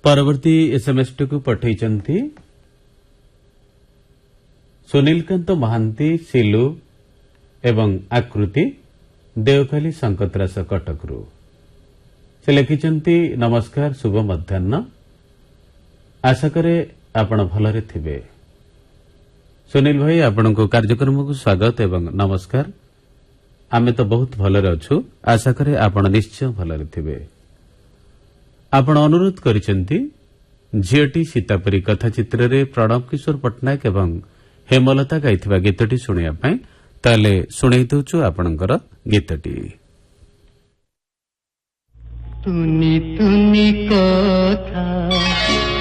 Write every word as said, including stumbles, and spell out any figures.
परवर्ती SMS T को पठेइचंती सुनीलकांत महांती सिलु एवं आकृति देवखाली संकतरास कटकरू से लिखिचंती नमस्कार शुभ मध्याह्न आशा करे आपण भलरे थिबे। सुनील भाई आपण को कार्यक्रम को स्वागत एवं नमस्कार। आमे तो बहुत भलरे अछु आशा करे आपण निश्चय भलरे थिबे। आपण अनुरोध करिसेंती झियटी सीतापरी कथाचित्र रे प्रणव किशोर पटनायक एवं हेमलता गाइथिबा गीतटी सुनिया पई ताले सुनै दउछु आपणकर गीतटी। तुनी तुनी कथा